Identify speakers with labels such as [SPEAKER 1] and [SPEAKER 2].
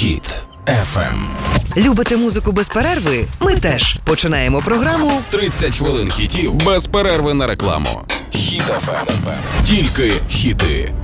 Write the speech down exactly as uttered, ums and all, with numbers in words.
[SPEAKER 1] Хіт еф ем.
[SPEAKER 2] Любите музику без перерви? Ми теж. Починаємо програму
[SPEAKER 1] тридцять хвилин хітів без перерви на рекламу. Хіт еф ем. Тільки хіти.